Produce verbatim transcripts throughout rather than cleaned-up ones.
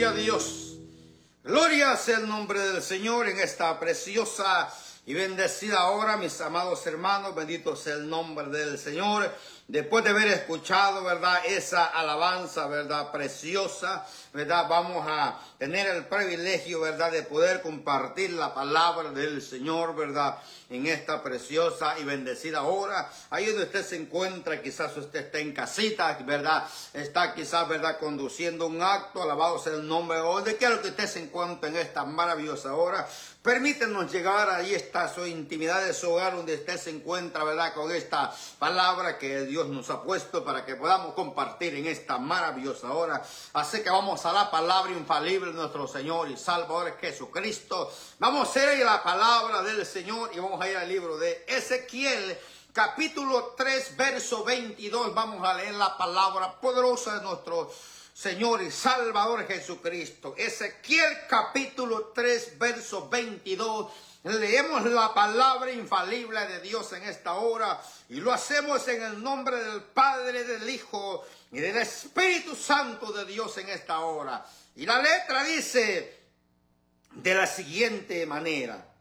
Gloria a Dios. Gloria sea el nombre del Señor en esta preciosa y bendecida hora, mis amados hermanos. Bendito sea el nombre del Señor. Después de haber escuchado, ¿verdad?, esa alabanza, ¿verdad?, preciosa, ¿verdad?, vamos a tener el privilegio, ¿verdad?, de poder compartir la palabra del Señor, ¿verdad?, en esta preciosa y bendecida hora. Ahí donde usted se encuentra, quizás usted está en casita, ¿verdad?, está quizás, ¿verdad?, conduciendo un acto, alabado sea el nombre, o donde quiera que usted se encuentre en esta maravillosa hora. Permítanos llegar, ahí está su intimidad de su hogar, donde usted se encuentra, ¿verdad?, con esta palabra que Dios nos ha puesto para que podamos compartir en esta maravillosa hora. Así que vamos a la palabra infalible de nuestro Señor y Salvador Jesucristo. Vamos a ir a la palabra del Señor y vamos a ir al libro de Ezequiel, capítulo tres, verso veintidós. Vamos a leer la palabra poderosa de nuestro Señor y Salvador Jesucristo. Ezequiel capítulo tres, verso veintidós. Leemos la palabra infalible de Dios en esta hora y lo hacemos en el nombre del Padre, del Hijo y del Espíritu Santo de Dios en esta hora. Y la letra dice de la siguiente manera: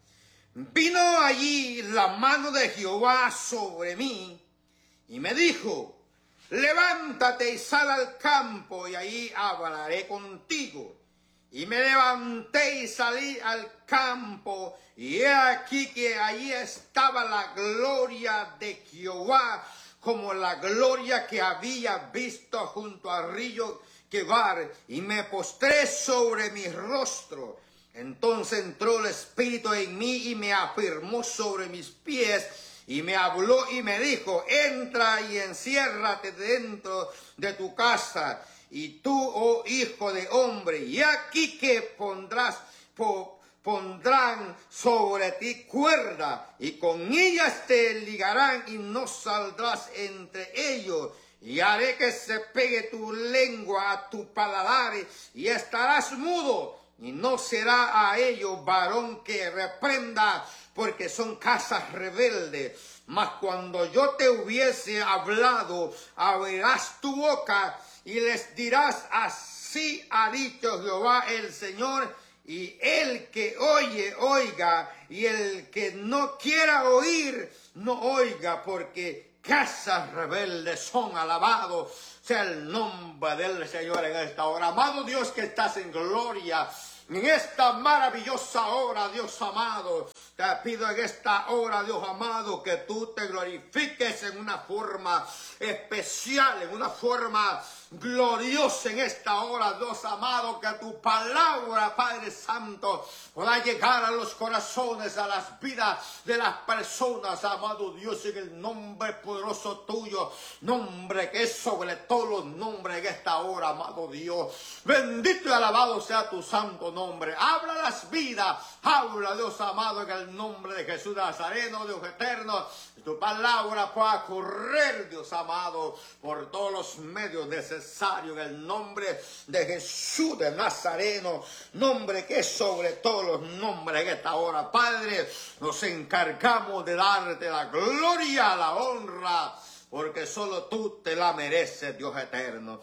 vino allí la mano de Jehová sobre mí y me dijo: levántate y sal al campo y ahí hablaré contigo. Y me levanté y salí al campo, y he aquí que allí estaba la gloria de Jehová, como la gloria que había visto junto al río Quebar, y me postré sobre mi rostro. Entonces entró el Espíritu en mí y me afirmó sobre mis pies, y me habló y me dijo: entra y enciérrate dentro de tu casa. Y tú, oh hijo de hombre, y aquí que pondrás, po, pondrán sobre ti cuerda, y con ellas te ligarán y no saldrás entre ellos. Y haré que se pegue tu lengua a tu paladar, y estarás mudo, y no será a ellos varón que reprenda, porque son casas rebeldes. Mas cuando yo te hubiese hablado, abrirás tu boca, y les dirás: así ha dicho Jehová el Señor. Y el que oye, oiga, y el que no quiera oír, no oiga, porque casas rebeldes son. Alabados sea el nombre del Señor en esta hora. Amado Dios que estás en gloria, en esta maravillosa hora, Dios amado, te pido en esta hora, Dios amado, que tú te glorifiques en una forma especial, en una forma gloriosa en esta hora, Dios amado, que tu palabra, Padre Santo, pueda llegar a los corazones, a las vidas de las personas, amado Dios, en el nombre poderoso tuyo, nombre que es sobre todos los nombres en esta hora, amado Dios. Bendito y alabado sea tu santo nombre. Habla las vidas, habla, Dios amado, en el nombre de Jesús Nazareno, Dios eterno. Tu palabra pueda correr, Dios amado, por todos los medios necesarios, en el nombre de Jesús de Nazareno, nombre que es sobre todos los nombres en esta hora. Padre, nos encargamos de darte la gloria, la honra, porque solo tú te la mereces, Dios eterno.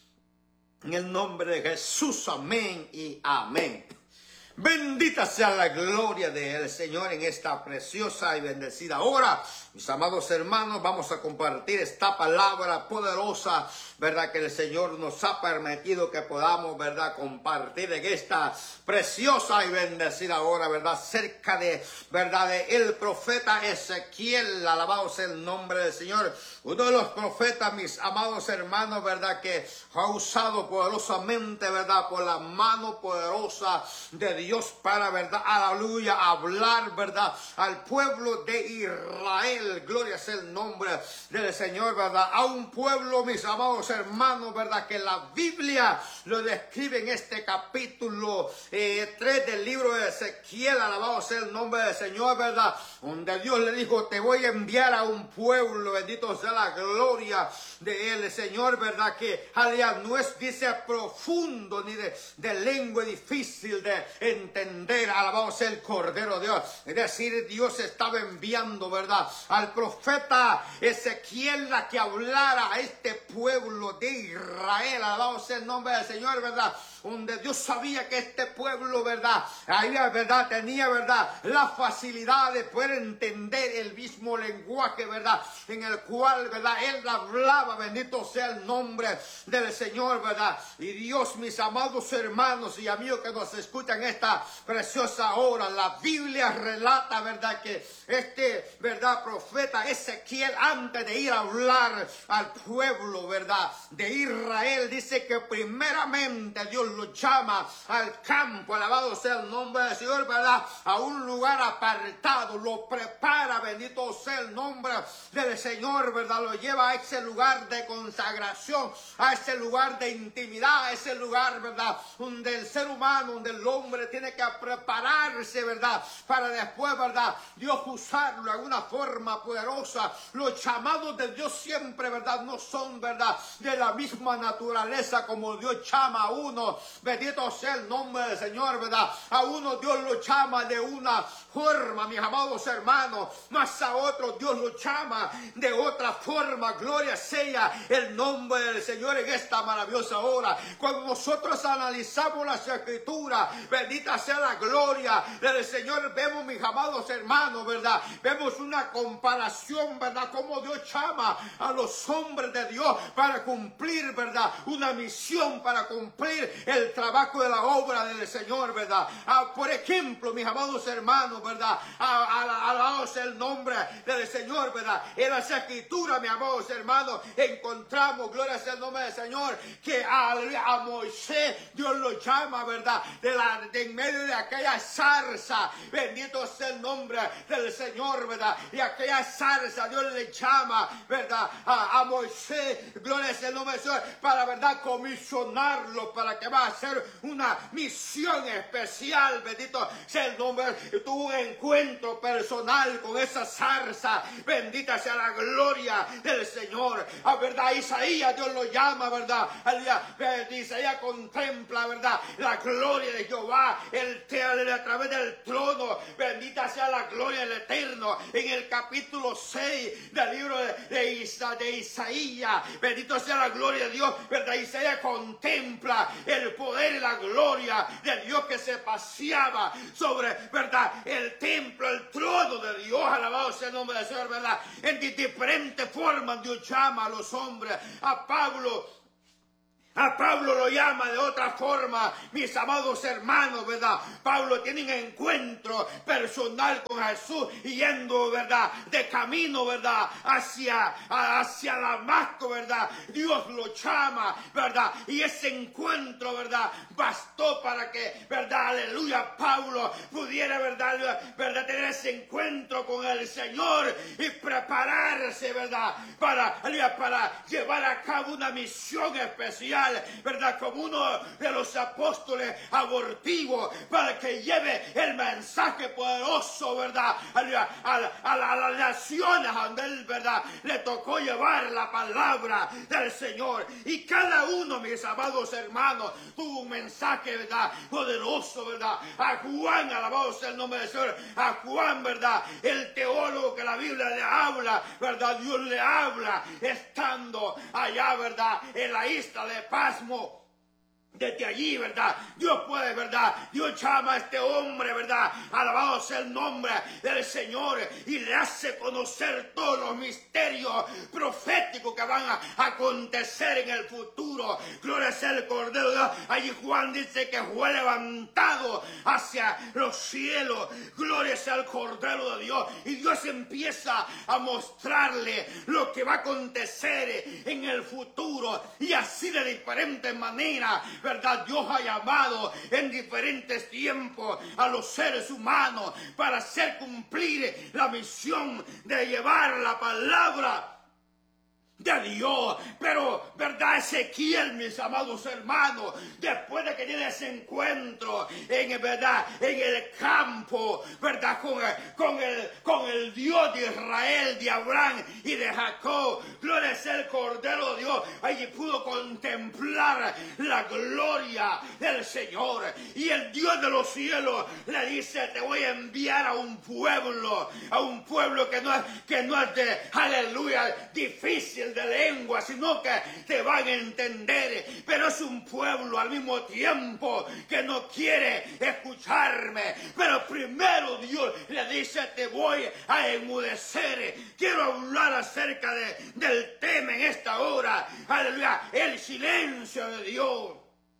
En el nombre de Jesús, amén y amén. Bendita sea la gloria del Señor en esta preciosa y bendecida hora. Mis amados hermanos, vamos a compartir esta palabra poderosa, ¿verdad?, que el Señor nos ha permitido que podamos, ¿verdad?, compartir en esta preciosa y bendecida hora, ¿verdad?, cerca de, ¿verdad?, de el profeta Ezequiel. Alabado sea el nombre del Señor. Uno de los profetas, mis amados hermanos, ¿verdad?, que ha usado poderosamente, ¿verdad?, por la mano poderosa de Dios para, ¿verdad?, aleluya, hablar, ¿verdad?, al pueblo de Israel. Gloria sea el nombre del Señor, ¿verdad?, a un pueblo, mis amados hermanos, ¿verdad?, que la Biblia lo describe en este capítulo eh, tres del libro de Ezequiel. Alabado sea el nombre del Señor, ¿verdad?, donde Dios le dijo: te voy a enviar a un pueblo, bendito sea la gloria de él, Señor, ¿verdad? Que aleluya, no es, dice, profundo ni de, de lengua difícil de entender. Alabado sea el Cordero de Dios. Es decir, Dios estaba enviando, ¿verdad?, al profeta Ezequiel a que hablara a este pueblo de Israel. Alabado sea el nombre del Señor, ¿verdad? Donde Dios sabía que este pueblo, ¿verdad?, ahí, ¿verdad?, tenía, ¿verdad?, la facilidad de poder entender el mismo lenguaje, ¿verdad?, en el cual, ¿verdad?, él hablaba. Bendito sea el nombre del Señor, ¿verdad? Y Dios, mis amados hermanos y amigos que nos escuchan esta preciosa hora, la Biblia relata, ¿verdad?, que este, ¿verdad?, profeta Ezequiel, antes de ir a hablar al pueblo, ¿verdad?, de Israel, dice que primeramente Dios lo llama al campo, alabado sea el nombre del Señor, ¿verdad?, a un lugar apartado, lo prepara, bendito sea el nombre del Señor, ¿verdad?, lo lleva a ese lugar de consagración, a ese lugar de intimidad, a ese lugar, ¿verdad?, donde el ser humano, donde el hombre tiene que prepararse, ¿verdad?, para después, ¿verdad?, Dios usarlo de alguna forma poderosa. Los llamados de Dios siempre, ¿verdad?, no son, ¿verdad?, de la misma naturaleza como Dios llama a uno. Bendito sea el nombre del Señor, ¿verdad? A uno Dios lo llama de una forma, mis amados hermanos, más a otro Dios lo llama de otra forma. Gloria sea el nombre del Señor en esta maravillosa hora. Cuando nosotros analizamos las Escrituras, bendita sea la gloria del Señor, vemos, mis amados hermanos, ¿verdad?, vemos una comparación, ¿verdad?, como Dios llama a los hombres de Dios para cumplir, ¿verdad?, una misión, para cumplir el trabajo de la obra del Señor, ¿verdad? Ah, por ejemplo, mis amados hermanos, ¿verdad?, alabado sea el nombre del Señor, ¿verdad? En las Escrituras, mis amados hermanos, encontramos, gloria sea el nombre del Señor, que a, a Moisés Dios lo llama, ¿verdad?, de, la, de en medio de aquella zarza, bendito sea el nombre del Señor, ¿verdad? Y aquella zarza Dios le llama, ¿verdad?, a, a Moisés, gloria sea el nombre del Señor, para, ¿verdad?, comisionarlo, para que va a hacer una misión especial, bendito sea el nombre. Tuvo un encuentro personal con esa zarza, bendita sea la gloria del Señor. A verdad, Isaías Dios lo llama, ¿verdad? Isaías contempla, ¿verdad?, la gloria de Jehová el, a través del trono, bendita sea la gloria del Eterno. En el capítulo seis del libro de, de, Isa, de Isaías, bendito sea la gloria de Dios, ¿verdad? Isaías contempla el poder y la gloria de Dios que se paseaba sobre, ¿verdad?, el templo, el trono de Dios. Alabado sea el nombre del Señor, ¿verdad? En diferentes formas Dios llama a los hombres. A Pablo A Pablo lo llama de otra forma, mis amados hermanos, ¿verdad? Pablo tiene un encuentro personal con Jesús, yendo, ¿verdad?, de camino, ¿verdad?, hacia, hacia Damasco, ¿verdad? Dios lo llama, ¿verdad? Y ese encuentro, ¿verdad?, bastó para que, ¿verdad?, aleluya, Pablo pudiera, ¿verdad?, ¿verdad?, tener ese encuentro con el Señor y prepararse, ¿verdad?, para, para llevar a cabo una misión especial, ¿verdad?, como uno de los apóstoles abortivos, para que lleve el mensaje poderoso, ¿verdad?, a, a, a, a las naciones donde él, ¿verdad?, le tocó llevar la palabra del Señor. Y cada uno, mis amados hermanos, tuvo un mensaje, ¿verdad?, poderoso, ¿verdad? A Juan, alabado sea el nombre del Señor, a Juan, ¿verdad?, el teólogo que la Biblia le habla, ¿verdad?, Dios le habla estando allá, ¿verdad?, en la isla de Pasmo. Desde allí, ¿verdad?, Dios puede, ¿verdad?, Dios llama a este hombre, ¿verdad?, alabado sea el nombre del Señor, y le hace conocer todos los misterios proféticos que van a acontecer en el futuro. Gloria sea el Cordero de Dios. Allí Juan dice que fue levantado hacia los cielos. Gloria sea el Cordero de Dios. Y Dios empieza a mostrarle lo que va a acontecer en el futuro, y así de diferentes maneras, ¿verdad?, Dios ha llamado en diferentes tiempos a los seres humanos para hacer cumplir la misión de llevar la palabra de Dios. Pero, ¿verdad? Ezequiel, mis amados hermanos, después de que tiene ese encuentro en, ¿verdad? En el campo, ¿verdad? Con el, con el, con el Dios de Israel, de Abraham y de Jacob, gloria es el Cordero de Dios, allí pudo contemplar la gloria del Señor. Y el Dios de los cielos le dice: te voy a enviar a un pueblo, a un pueblo que no es, que no es de, aleluya, difícil de lengua, sino que te van a entender. Pero es un pueblo al mismo tiempo que no quiere escucharme. Pero primero Dios le dice: te voy a enmudecer. Quiero hablar acerca de, del tema en esta hora. Aleluya, el silencio de Dios.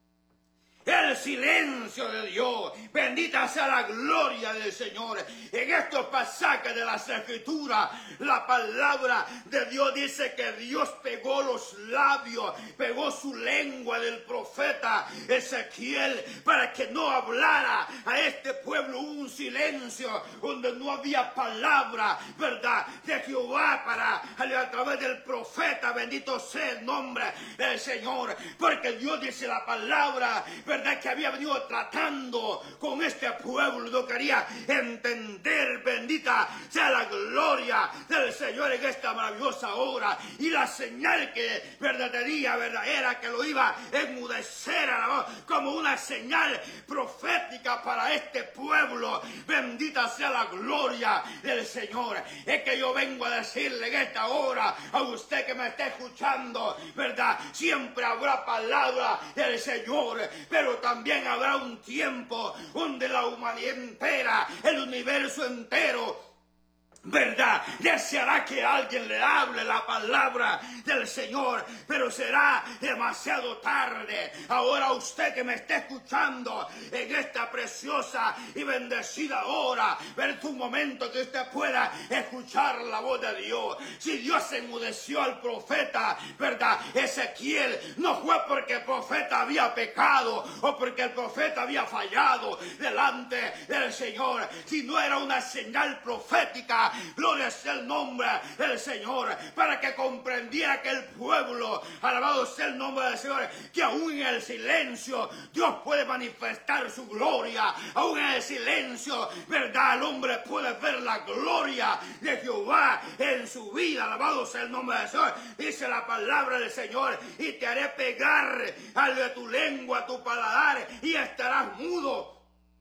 El silencio de Dios. Bendita sea la gloria del Señor. En estos pasajes de las Escrituras, la palabra de Dios dice que Dios pegó los labios, pegó su lengua del profeta Ezequiel para que no hablara a este pueblo. Un silencio donde no había palabra, ¿verdad?, de Jehová para, a través del profeta. Bendito sea el nombre del Señor. Porque Dios dice la palabra, ¿verdad?, que había venido tratando con este pueblo. No quería entender. Bendita sea la gloria del Señor en esta maravillosa hora. Y la señal que verdadería, verdad, era que lo iba a enmudecer a la voz, como una señal profética para este pueblo. Bendita sea la gloria del Señor. Es que yo vengo a decirle en esta hora a usted que me está escuchando, verdad, siempre habrá palabra del Señor, pero también habrá un tiempo donde la humanidad entera, el universo entero, ¿verdad?, deseará que alguien le hable la palabra del Señor, pero será demasiado tarde. Ahora usted que me está escuchando en esta preciosa y bendecida hora, ver un momento que usted pueda escuchar la voz de Dios. Si Dios enmudeció al profeta, ¿verdad?, Ezequiel, no fue porque el profeta había pecado o porque el profeta había fallado delante del Señor, sino era una señal profética. Gloria sea el nombre del Señor, para que comprendiera que el pueblo, alabado sea el nombre del Señor, que aún en el silencio Dios puede manifestar su gloria. Aún en el silencio, verdad, el hombre puede ver la gloria de Jehová en su vida. Alabado sea el nombre del Señor. Dice la palabra del Señor: y te haré pegar al de tu lengua, a tu paladar, y estarás mudo.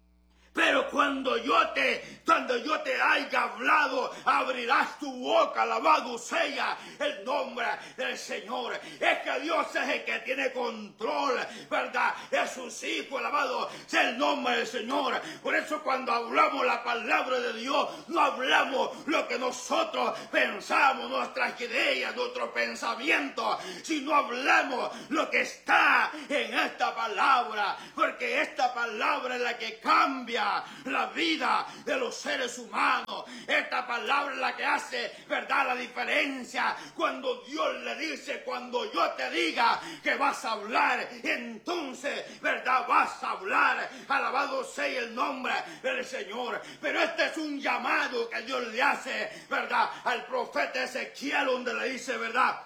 Pero cuando yo te, cuando yo te haya hablado, abrirás tu boca. Alabado sea el nombre del Señor. Es que Dios es el que tiene control, ¿verdad?, de sus hijos. Alabado sea el nombre del Señor. Por eso cuando hablamos la palabra de Dios, no hablamos lo que nosotros pensamos, nuestras ideas, nuestros pensamientos, sino hablamos lo que está en esta palabra. Porque esta palabra es la que cambia la vida de los seres humanos. Esta palabra es la que hace, verdad, la diferencia. Cuando Dios le dice: cuando yo te diga que vas a hablar, entonces, verdad, vas a hablar. Alabado sea el nombre del Señor. Pero este es un llamado que Dios le hace, verdad, al profeta Ezequiel, donde le dice, verdad,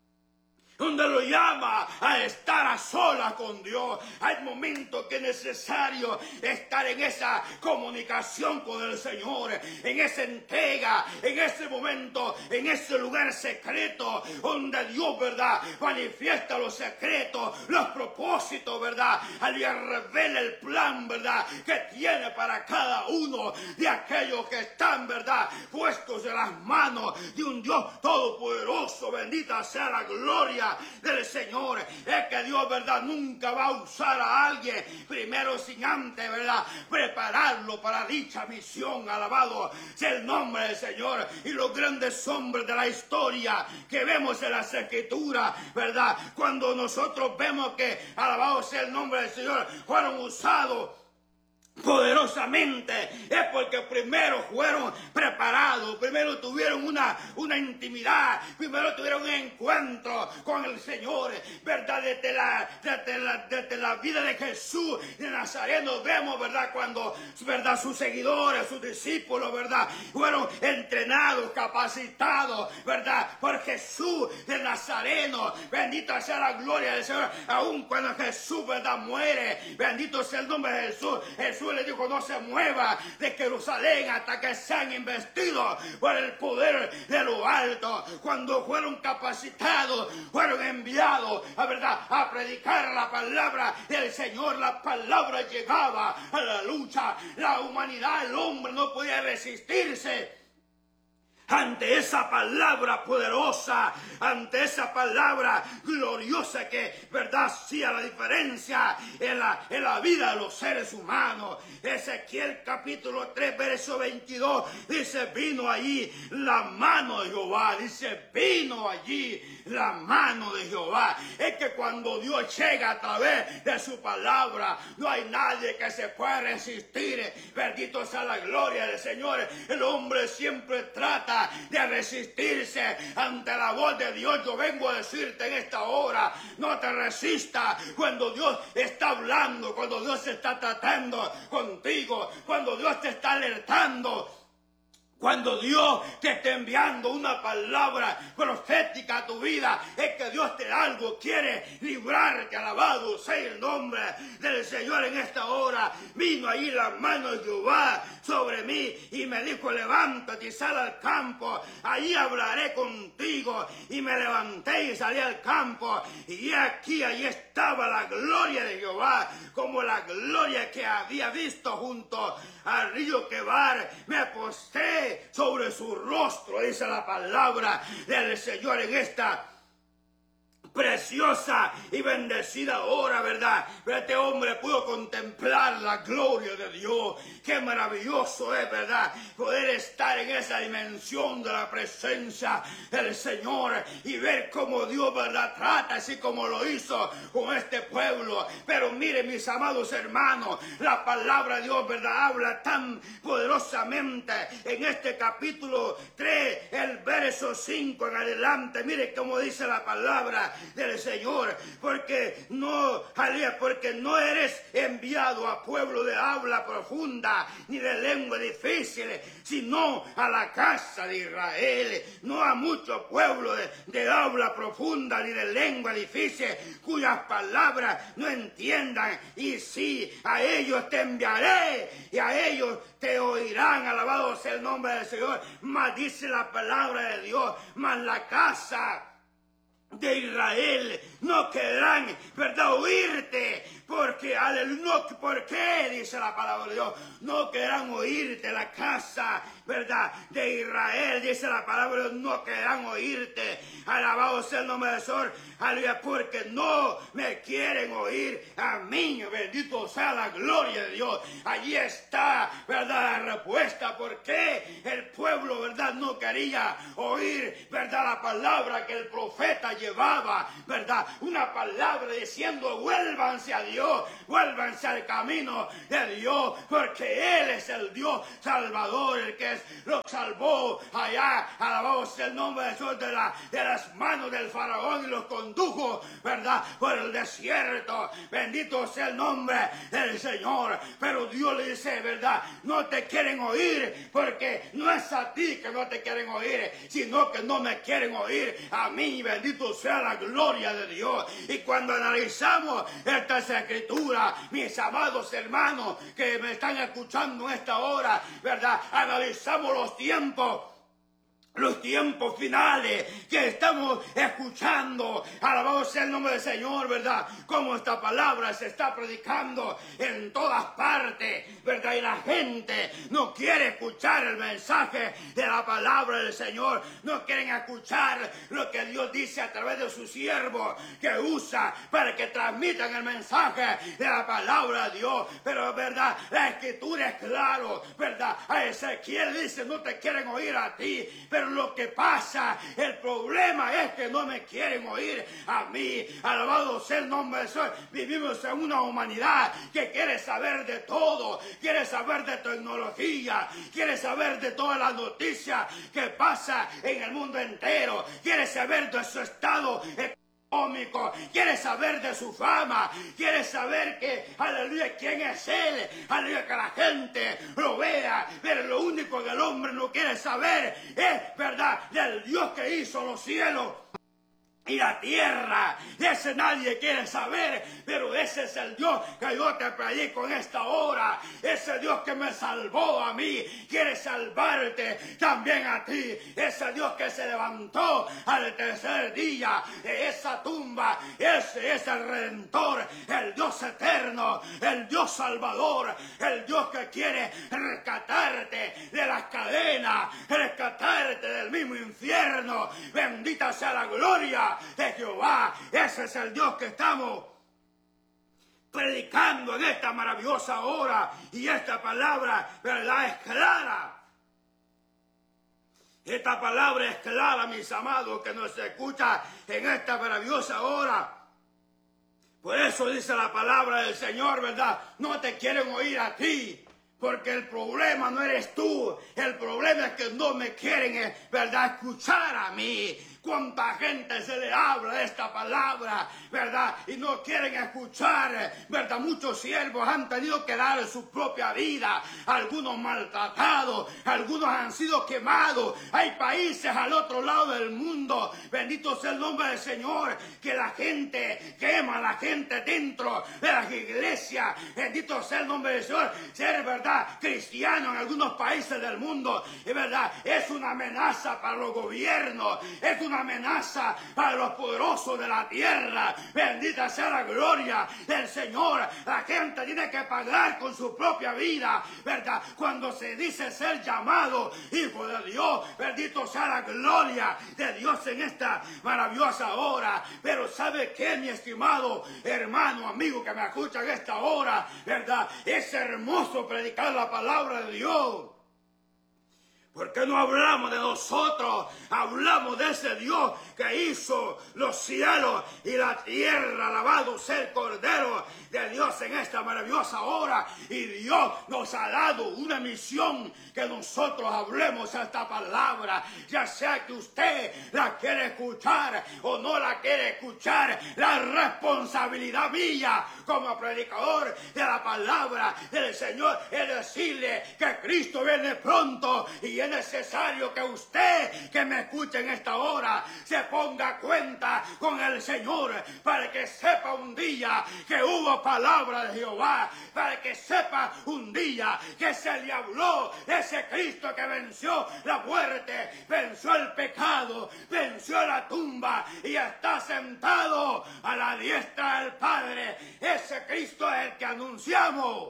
donde lo llama a estar a solas con Dios. Hay momentos que es necesario estar en esa comunicación con el Señor, en esa entrega, en ese momento, en ese lugar secreto, donde Dios, verdad, manifiesta los secretos, los propósitos, verdad, y revela el plan, verdad, que tiene para cada uno de aquellos que están, verdad, puestos en las manos de un Dios todopoderoso. Bendita sea la gloria del Señor. Es que Dios, verdad, nunca va a usar a alguien primero sin antes, verdad, prepararlo para dicha misión. Alabado sea el nombre del Señor. Y los grandes hombres de la historia que vemos en las Escrituras, verdad, cuando nosotros vemos que, alabado sea el nombre del Señor, fueron usados poderosamente, es porque primero fueron preparados, primero tuvieron una, una intimidad, primero tuvieron un encuentro con el Señor, ¿verdad? Desde la, desde la, desde la vida de Jesús de Nazareno vemos, ¿verdad? Cuando, ¿verdad? Sus seguidores, sus discípulos, ¿verdad? Fueron entrenados, capacitados, ¿verdad? Por Jesús de Nazareno, bendito sea la gloria del Señor, aun cuando Jesús, ¿verdad? Muere, bendito sea el nombre de Jesús. Jesús le dijo, no se mueva de Jerusalén hasta que sean investidos por el poder de lo alto. Cuando fueron capacitados, fueron enviados, a verdad, a predicar la palabra del Señor. La palabra llegaba a la lucha. La humanidad, el hombre no podía resistirse ante esa palabra poderosa, ante esa palabra gloriosa que, verdad, hacía la diferencia en la, en la vida de los seres humanos. Ezequiel capítulo tres, verso veintidós, dice, vino allí la mano de Jehová, dice, vino allí la mano de Jehová. Es que cuando Dios llega a través de su palabra, no hay nadie que se pueda resistir. Bendito sea la gloria del Señor. El hombre siempre trata de resistirse ante la voz de Dios. Yo vengo a decirte en esta hora, no te resistas cuando Dios está hablando, cuando Dios está tratando contigo, cuando Dios te está alertando. Cuando Dios te está enviando una palabra profética a tu vida, es que Dios te algo quiere librarte. Alabado sea el nombre del Señor en esta hora. Vino ahí la mano de Jehová sobre mí y me dijo, levántate y sal al campo, ahí hablaré contigo. Y me levanté y salí al campo, y aquí, ahí estaba la gloria de Jehová, como la gloria que había visto junto al río Quebar. Me posté sobre su rostro, dice la palabra del Señor en esta preciosa y bendecida hora, ¿verdad? Pero este hombre pudo contemplar la gloria de Dios. Qué maravilloso es, ¿verdad? Poder estar en esa dimensión de la presencia del Señor y ver cómo Dios, ¿verdad? Trata así como lo hizo con este pueblo. Pero miren, mis amados hermanos, la palabra de Dios, ¿verdad? Habla tan poderosamente en este capítulo tres, el verso cinco en adelante. Mire cómo dice la palabra del Señor, porque no, porque no eres enviado a pueblo de habla profunda ni de lengua difícil, sino a la casa de Israel, no a mucho pueblo de, de habla profunda ni de lengua difícil, cuyas palabras no entiendan, y sí, a ellos te enviaré y a ellos te oirán. Alabado sea el nombre del Señor. Mas dice la palabra de Dios, mas la casa de Israel no querrán, ¿verdad?, oírte, porque, aleluya, ¿por qué? Dice la palabra de Dios, no querrán oírte. La casa, ¿verdad?, de Israel, dice la palabra de Dios, no querrán oírte. Alabado sea el nombre del Señor, aleluya, porque no me quieren oír a mí. Bendito sea la gloria de Dios. Allí está, ¿verdad?, la respuesta. ¿Por qué el pueblo, verdad, no quería oír, verdad, la palabra que el profeta llevaba, verdad? Una palabra diciendo, vuélvanse a Dios, vuélvanse al camino de Dios, porque Él es el Dios Salvador, el que los salvó allá, alabado sea el nombre de Dios, de, la, de las manos del faraón, y los condujo, verdad, por el desierto. Bendito sea el nombre del Señor. Pero Dios le dice, verdad, no te quieren oír, porque no es a ti que no te quieren oír, sino que no me quieren oír a mí. Bendito sea la gloria de Dios. Y cuando analizamos estas escrituras, mis amados hermanos que me están escuchando en esta hora, ¿verdad?, analizamos los tiempos, los tiempos finales que estamos escuchando. Alabado sea el nombre del Señor, ¿verdad? Como esta palabra se está predicando en todas partes, ¿verdad? Y la gente no quiere escuchar el mensaje de la palabra del Señor. No quieren escuchar lo que Dios dice a través de sus siervos que usa para que transmitan el mensaje de la palabra de Dios. Pero, ¿verdad?, la escritura es claro, ¿verdad? A Ezequiel dice, no te quieren oír a ti, pero Pero lo que pasa, el problema es que no me quieren oír a mí. Alabado sea el nombre del Señor. Vivimos en una humanidad que quiere saber de todo, quiere saber de tecnología, quiere saber de todas las noticias que pasa en el mundo entero, quiere saber de su estado económico, quiere saber de su fama, quiere saber que, aleluya, quién es él, aleluya, que la gente lo vea. Pero lo único que el hombre no quiere saber es, verdad, del Dios que hizo los cielos y la tierra. Ese nadie quiere saber, pero ese es el Dios que yo te predico en esta hora. Ese Dios que me salvó a mí, quiere salvarte también a ti. Ese Dios que se levantó al tercer día de esa tumba, ese es el Redentor, el Dios eterno, el Dios salvador, el Dios que quiere rescatarte de las cadenas, rescatarte del mismo infierno. Bendita sea la gloria de Jehová. Ese es el Dios que estamos predicando en esta maravillosa hora, y esta palabra, verdad, es clara. Esta palabra es clara, mis amados, que nos escucha en esta maravillosa hora. Por eso dice la palabra del Señor, verdad, no te quieren oír a ti. Porque el problema no eres tú, el problema es que no me quieren, verdad, escuchar a mí. Cuánta gente se le habla de esta palabra, verdad, y no quieren escuchar, verdad. Muchos siervos han tenido que dar su propia vida, algunos maltratados, algunos han sido quemados. Hay países al otro lado del mundo, bendito sea el nombre del Señor, que la gente quema a la gente dentro de las iglesias. Bendito sea el nombre del Señor. Ser, verdad, cristiano en algunos países del mundo, es verdad, es una amenaza para los gobiernos, es una amenaza para los poderosos de la tierra. Bendita sea la gloria del Señor. La gente tiene que pagar con su propia vida, verdad, cuando se dice ser llamado hijo de Dios. Bendito sea la gloria de Dios en esta maravillosa hora. Pero ¿sabe qué, mi estimado hermano, amigo que me escucha en esta hora? Verdad, es hermoso predicar la palabra de Dios. ¿Por qué no hablamos de nosotros? Hablamos de ese Dios que hizo los cielos y la tierra. Alabado sea el Cordero de Dios en esta maravillosa hora. Y Dios nos ha dado una misión, que nosotros hablemos esta palabra. Ya sea que usted la quiere escuchar o no la quiere escuchar, la responsabilidad mía como predicador de la palabra del Señor es decirle que Cristo viene pronto, y es necesario que usted que me escuche en esta hora se ponga cuenta con el Señor, para que sepa un día que hubo palabra de Jehová, para que sepa un día que se le habló de ese Cristo que venció la muerte, venció el pecado, venció la tumba y está sentado a la diestra del Padre. Ese Cristo es el que anunciamos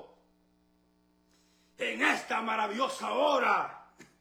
en esta maravillosa hora.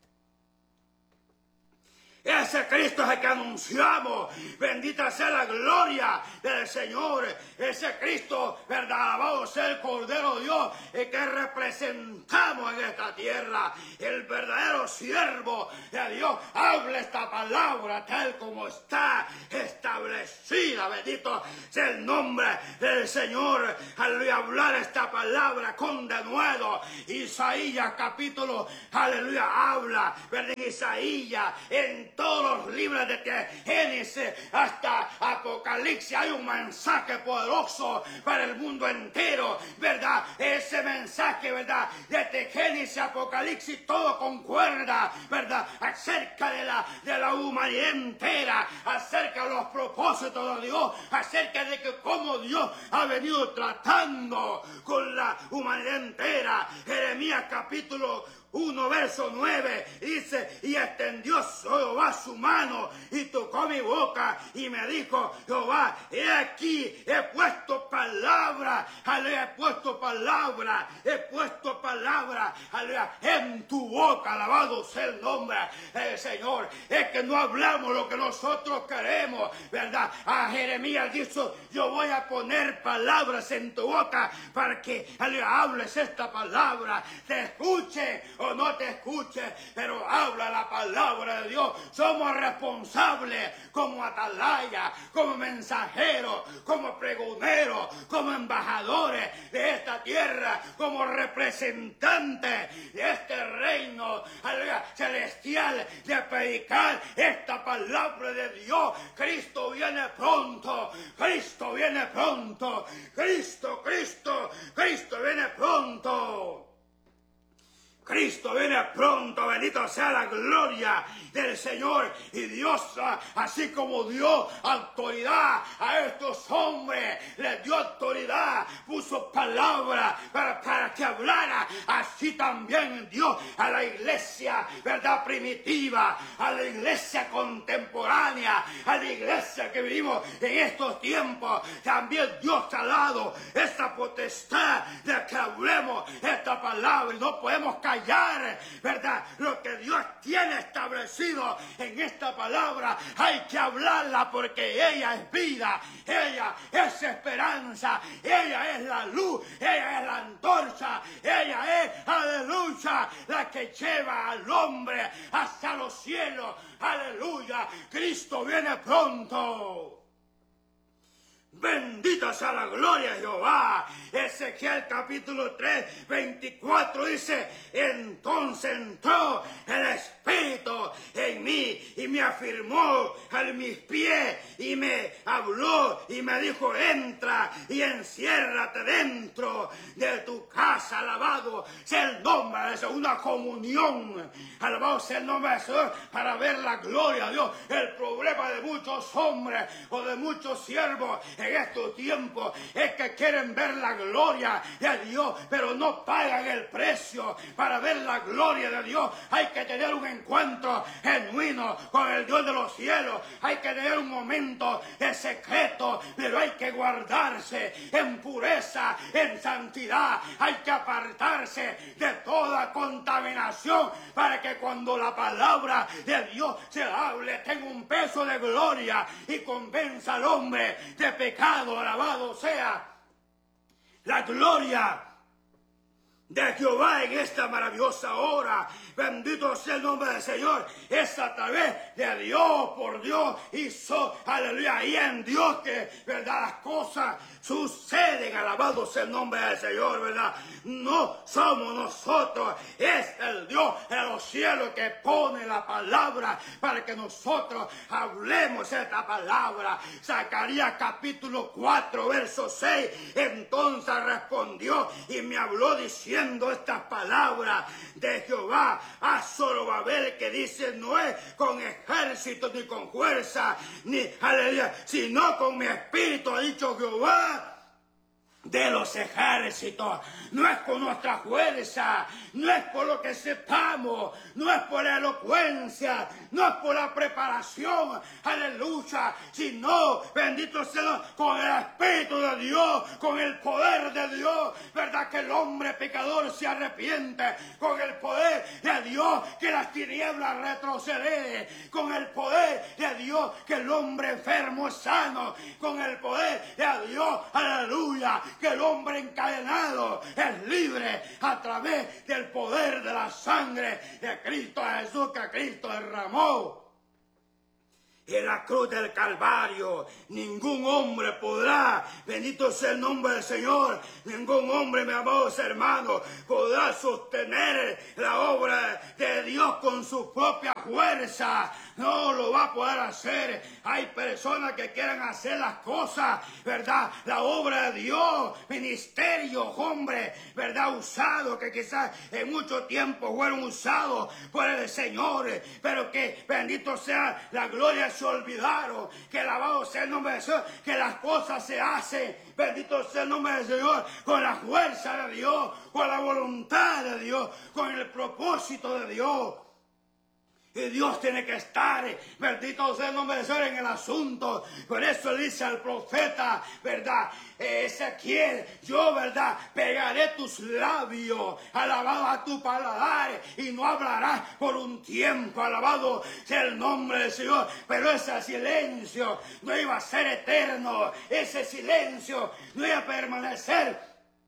Ese Cristo es el que anunciamos. Bendita sea la gloria del Señor. Ese Cristo, verdad, alabado sea el Cordero de Dios, el que representamos en esta tierra. El verdadero siervo de Dios habla esta palabra tal como está establecida. Bendito sea el nombre del Señor. Aleluya, hablar esta palabra con denuedo. Isaías capítulo, aleluya, habla, verdad, Isaías, en todos los libros de Génesis hasta Apocalipsis hay un mensaje poderoso para el mundo entero, verdad. Ese mensaje, verdad, desde Génesis a Apocalipsis todo concuerda, verdad, acerca de la, de la humanidad entera, acerca de los propósitos de Dios, acerca de que cómo Dios ha venido tratando con la humanidad entera. Jeremías capítulo uno, verso nueve, dice: y extendió Jehová su mano y tocó mi boca y me dijo Jehová, he aquí, he puesto palabra, aleluya, he puesto palabra, he puesto palabra, aleluya, en tu boca. Alabado sea el nombre del Señor. Es que no hablamos lo que nosotros queremos, ¿verdad? A Jeremías dijo: yo voy a poner palabras en tu boca para que, aleluya, hables esta palabra, te escuche o no te escuche, pero habla la palabra de Dios. Somos responsables como atalaya, como mensajeros, como pregoneros, como embajadores de esta tierra, como representantes de este reino celestial, de predicar esta palabra de Dios. Cristo viene pronto, Cristo viene pronto, Cristo, Cristo, Cristo viene pronto. Cristo viene pronto, bendito sea la gloria del Señor. Y Dios, así como dio autoridad a estos hombres, les dio autoridad, puso palabra para, para que hablara, así también dio a la iglesia, verdad, primitiva, a la iglesia contemporánea, a la iglesia que vivimos en estos tiempos. También Dios ha dado esta potestad de que hablemos esta palabra y no podemos callar. Callar, ¿verdad? Lo que Dios tiene establecido en esta palabra, hay que hablarla porque ella es vida, ella es esperanza, ella es la luz, ella es la antorcha, ella es, aleluya, la que lleva al hombre hacia los cielos, aleluya. Cristo viene pronto. Bendita sea la gloria de Jehová. Ezequiel capítulo tres, veinticuatro dice: entonces entró el Espíritu en mí y me afirmó a mis pies y me habló y me dijo: entra y enciérrate dentro de tu casa. Alabado sea el nombre de Dios. Una comunión, alabado sea el nombre de Dios, para ver la gloria de Dios. El problema de muchos hombres o de muchos siervos en estos tiempos es que quieren ver la gloria de Dios, pero no pagan el precio para ver la gloria de Dios. Hay que tener un encuentro genuino con el Dios de los cielos, hay que tener un momento de secreto, pero hay que guardarse en pureza, en santidad, hay que apartarse de toda contaminación para que cuando la palabra de Dios se hable tenga un peso de gloria y convenza al hombre de pecado. Alabado sea la gloria de Jehová en esta maravillosa hora. Bendito sea el nombre del Señor. Es a través de Dios, por Dios, hizo, aleluya, y en Dios que, verdad, las cosas suceden. Alabado sea el nombre del Señor, verdad. No somos nosotros, es el Dios de los cielos que pone la palabra para que nosotros hablemos esta palabra. Zacarías capítulo cuatro, verso seis. Entonces respondió y me habló diciendo estas palabras de Jehová a Zorobabel, que dice: no es con ejército ni con fuerza, ni aleluya, sino con mi espíritu, ha dicho Jehová de los ejércitos. No es con nuestra fuerza, no es por lo que sepamos, no es por la elocuencia, no es por la preparación, aleluya, sino, bendito sea, con el Espíritu de Dios, con el poder de Dios, verdad, que el hombre pecador se arrepiente, con el poder de Dios que las tinieblas retroceden, con el poder de Dios que el hombre enfermo es sano, con el poder de Dios, aleluya, que el hombre encadenado es libre a través del poder de la sangre de Cristo Jesús que Cristo derramó en la cruz del Calvario. Ningún hombre podrá, bendito sea el nombre del Señor, ningún hombre, mi amados hermanos, podrá sostener la obra de Dios con su propia fuerza. No lo va a poder hacer. Hay personas que quieren hacer las cosas, ¿verdad? La obra de Dios, ministerios, hombres, ¿verdad? Usados, que quizás en mucho tiempo fueron usados por el Señor, pero que, bendito sea la gloria, se olvidaron, que alabado sea el nombre de Dios, que las cosas se hacen, bendito sea el nombre del Señor, con la fuerza de Dios, con la voluntad de Dios, con el propósito de Dios. Y Dios tiene que estar, bendito sea el nombre de Dios, en el asunto. Por eso le dice al profeta, ¿verdad? Ezequiel, yo, ¿verdad? Pegaré tus labios, alabado a tu paladar, y no hablarás por un tiempo, alabado sea el nombre del Señor. Pero ese silencio no iba a ser eterno, ese silencio no iba a permanecer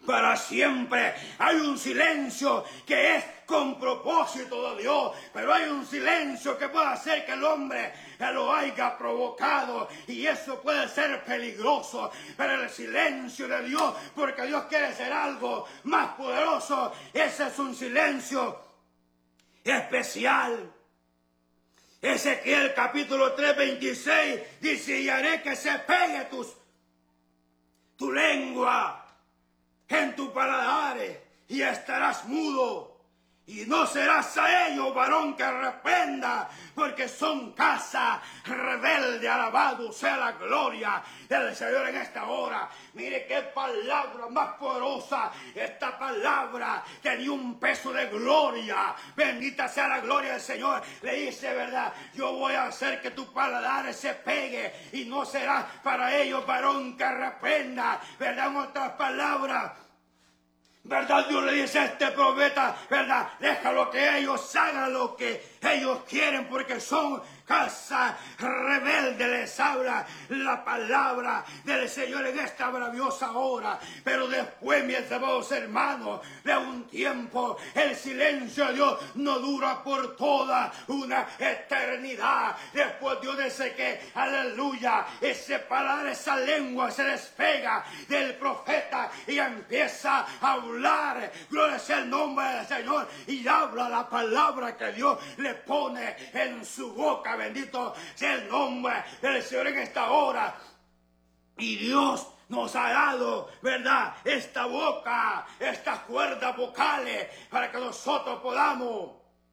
para siempre. Hay un silencio que es con propósito de Dios, pero hay un silencio que puede hacer que el hombre lo haya provocado, y eso puede ser peligroso. Pero el silencio de Dios, porque Dios quiere hacer algo más poderoso, ese es un silencio especial. Ezequiel capítulo tres, veintiséis dice: y haré que se pegue tus, tu lengua en tu paladar, y estarás mudo, y no serás a ellos varón que reprenda, porque son casa rebelde. Alabado sea la gloria del Señor en esta hora. Mire qué palabra más poderosa. Esta palabra tenía un peso de gloria. Bendita sea la gloria del Señor. Le dice, verdad, yo voy a hacer que tu paladar se pegue, y no será para ellos varón que reprenda. Verdad, en otras palabras, ¿verdad? Dios le dice a este profeta, ¿verdad? Déjalo que ellos hagan lo que ellos quieren, porque son casa rebelde. Les habla la palabra del Señor en esta maravillosa hora. Pero después, mis amados hermanos, de un tiempo, el silencio de Dios no dura por toda una eternidad. Después Dios dice que, aleluya, ese palabra, esa lengua se despega del profeta y empieza a hablar. Gloria sea el nombre del Señor, y habla la palabra que Dios le pone en su boca. Bendito sea el nombre del Señor en esta hora. Y Dios nos ha dado, ¿verdad?, esta boca, estas cuerdas vocales, para que nosotros podamos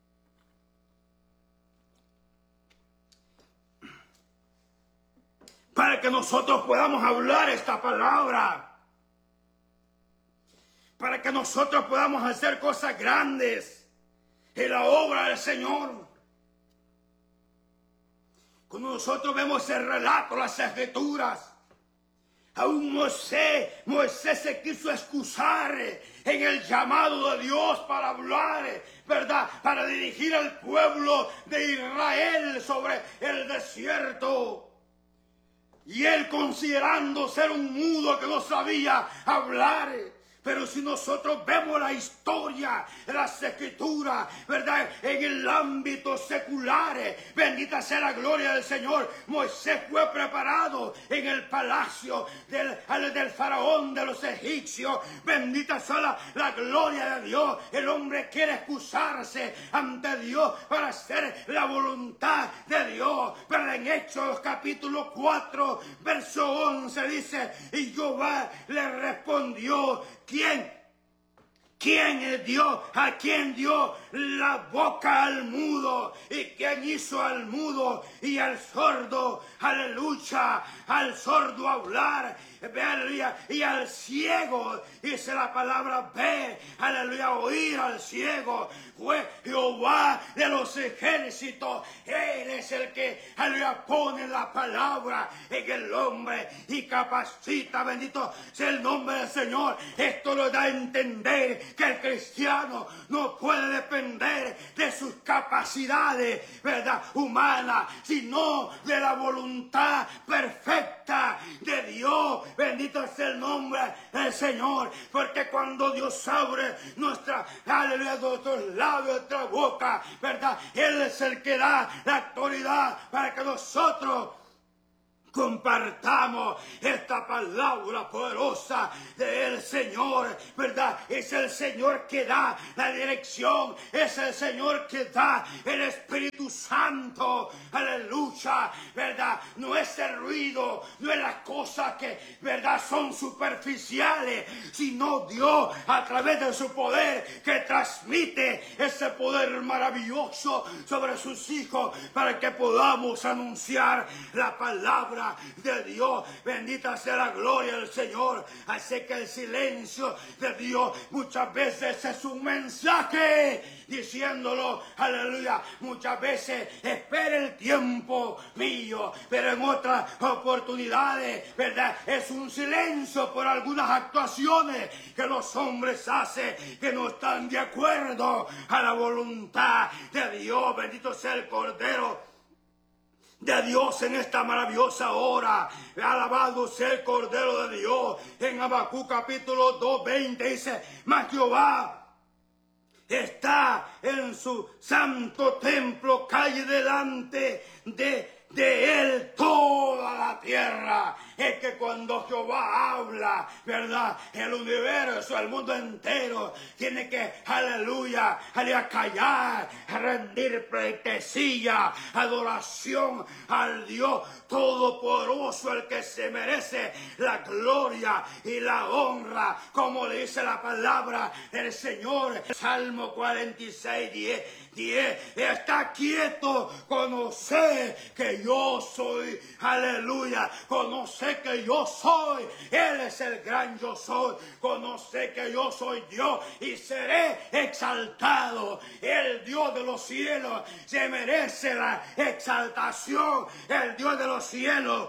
para que nosotros podamos hablar esta palabra, para que nosotros podamos hacer cosas grandes en la obra del Señor. Cuando nosotros vemos el relato, las escrituras, aún Moisés, Moisés se quiso excusar en el llamado de Dios para hablar, ¿verdad?, para dirigir al pueblo de Israel sobre el desierto. Y él, considerando ser un mudo que no sabía hablar. Pero si nosotros vemos la historia, las escrituras, ¿verdad?, en el ámbito secular, bendita sea la gloria del Señor. Moisés fue preparado en el palacio del, del faraón de los egipcios. Bendita sea la, la gloria de Dios. El hombre quiere excusarse ante Dios para hacer la voluntad de Dios. Pero en Hechos capítulo cuatro, verso once dice: y Jehová le respondió, ¿quién? ¿Quién dio? ¿A quién dio la boca al mudo? ¿Y quién hizo al mudo y al sordo? Aleluya, al sordo hablar, aleluya, y al ciego, dice la palabra, ver, aleluya, oír al ciego. Fue Jehová de los ejércitos. Él es el que, aleluya, pone la palabra en el hombre y capacita. Bendito sea el nombre del Señor. Esto nos da a entender que el cristiano no puede depender de sus capacidades, ¿verdad?, humanas, sino de la voluntad perfecta de Dios. Bendito sea el nombre del Señor, porque cuando Dios abre nuestra, aleluya, nuestros labios, nuestra boca, ¿verdad?, Él es el que da la autoridad para que nosotros compartamos esta palabra poderosa del Señor, ¿verdad? Es el Señor que da la dirección, es el Señor que da el Espíritu Santo, aleluya, ¿verdad? No es el ruido, no es las cosas que, ¿verdad?, son superficiales, sino Dios a través de su poder que transmite ese poder maravilloso sobre sus hijos para que podamos anunciar la palabra de Dios. Bendita sea la gloria del Señor. Así que el silencio de Dios muchas veces es un mensaje diciéndolo, aleluya, muchas veces espera el tiempo mío, pero en otras oportunidades, ¿verdad?, es un silencio por algunas actuaciones que los hombres hacen que no están de acuerdo a la voluntad de Dios. Bendito sea el Cordero de Dios en esta maravillosa hora. Alabado sea el Cordero de Dios. En Habacuc capítulo dos, veinte dice: mas Jehová está en su santo templo, calle delante de de él toda la tierra. Es que cuando Jehová habla, ¿verdad? El universo, el mundo entero tiene que, aleluya, aleluya, callar, rendir pleitesía, adoración al Dios Todopoderoso, el que se merece la gloria y la honra, como le dice la palabra del Señor. Salmo cuarenta y seis, diez, diez, está quieto, conoce que yo soy, aleluya, conoce que yo soy, Él es el gran yo soy, conoce que yo soy Dios y seré exaltado. El Dios de los cielos se merece la exaltación, el Dios de los cielos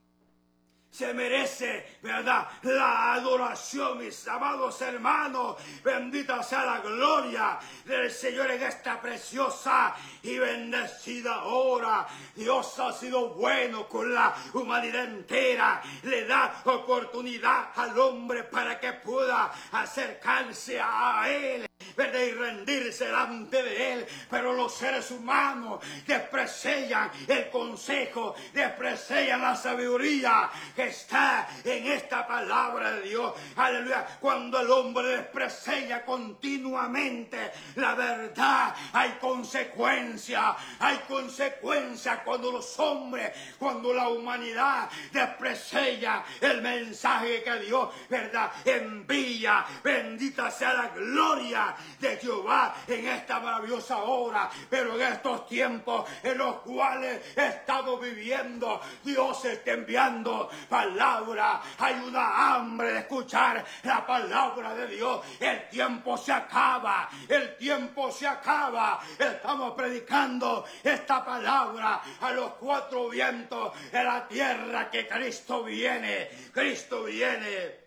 se merece, ¿verdad?, la adoración, mis amados hermanos. Bendita sea la gloria del Señor en esta preciosa y bendecida hora. Dios ha sido bueno con la humanidad entera. Le da oportunidad al hombre para que pueda acercarse a Él, ¿verdad?, y rendirse delante de Él. Pero los seres humanos desprecian el consejo, desprecian la sabiduría que está en esta palabra de Dios. Aleluya. Cuando el hombre desprecia continuamente la verdad, hay consecuencias, hay consecuencias cuando los hombres, cuando la humanidad desprecia el mensaje que Dios, ¿verdad?, envía. Bendita sea la gloria de Jehová en esta maravillosa hora. Pero en estos tiempos en los cuales estamos viviendo, Dios está enviando palabra. Hay una hambre de escuchar la palabra de Dios. El tiempo se acaba, el tiempo se acaba. Estamos predicando esta palabra a los cuatro vientos de la tierra, que Cristo viene, Cristo viene.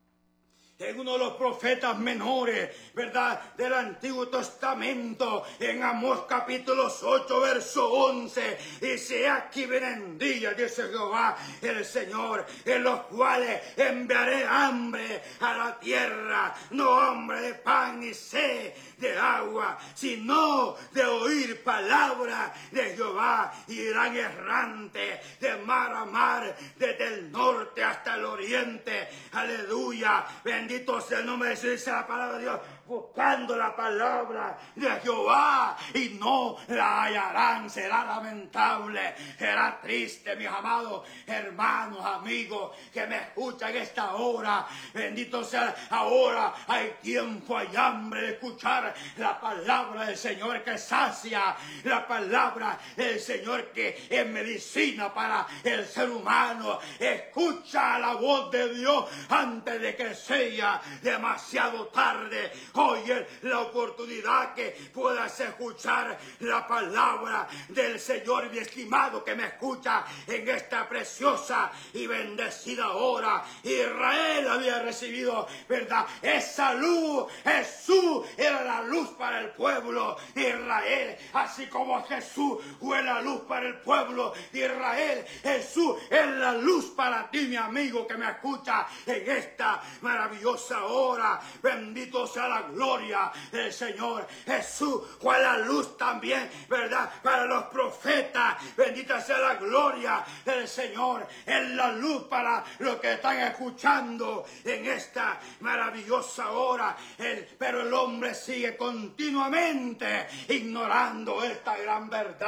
En uno de los profetas menores, ¿verdad?, del Antiguo Testamento, en Amós capítulo ocho, verso once, dice: aquí vienen días, dice Jehová el Señor, en los cuales enviaré hambre a la tierra, no hambre de pan ni sed de agua, sino de oír palabra de Jehová. Y irán errantes de mar a mar, desde el norte hasta el oriente. Aleluya. Bendito sea el nombre de Jesús. Dice la palabra de Dios: buscando la palabra de Jehová y no la hallarán. Será lamentable, será triste, mis amados hermanos, amigos que me escuchan en esta hora. Bendito sea. Ahora hay tiempo, hay hambre de escuchar la palabra del Señor que sacia, la palabra del Señor que es medicina para el ser humano. Escucha la voz de Dios antes de que sea demasiado tarde. Hoy es la oportunidad que puedas escuchar la palabra del Señor, mi estimado que me escucha en esta preciosa y bendecida hora. Israel había recibido, ¿verdad?, esa luz. Jesús era la luz para el pueblo de Israel, así como Jesús fue la luz para el pueblo de Israel. Jesús es la luz para ti, mi amigo que me escucha en esta maravillosa hora. Bendito sea la gloria del Señor. Jesús fue la luz también, ¿verdad?, para los profetas. Bendita sea la gloria del Señor. Es la luz para los que están escuchando en esta maravillosa hora. El, pero el hombre sigue continuamente ignorando esta gran verdad.